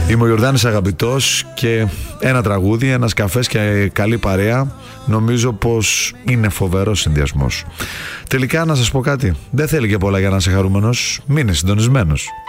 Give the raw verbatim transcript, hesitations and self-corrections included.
Είμαι ο Ιορδάνης Αγαπητός και ένα τραγούδι, ένας καφές και καλή παρέα νομίζω πως είναι φοβερός συνδυασμός. Τελικά να σας πω κάτι, δεν θέλει και πολλά για να είσαι χαρούμενος, μείνε συντονισμένος.